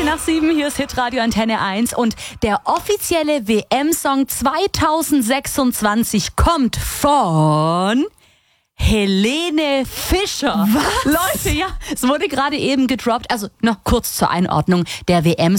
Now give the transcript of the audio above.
7, hier ist Hitradio Antenne 1 und der offizielle WM-Song 2026 kommt von Helene Fischer. Was? Leute, ja, es wurde gerade eben gedroppt. Also noch kurz zur Einordnung. Der WM